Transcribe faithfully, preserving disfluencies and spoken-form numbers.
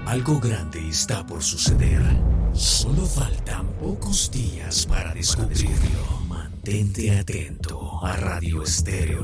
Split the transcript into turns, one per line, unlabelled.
Algo grande está por suceder. Solo faltan pocos días para descubrirlo. Mantente atento a Radio Estéreo